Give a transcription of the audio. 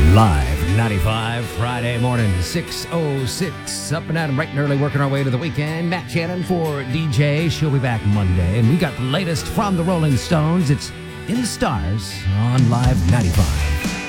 Live 95, Friday morning, 6:06. Up and at 'em bright and early, working our way to the weekend. Matt Shannon for DJ. She'll be back Monday. And we got the latest from the Rolling Stones. It's In the Stars on Live 95.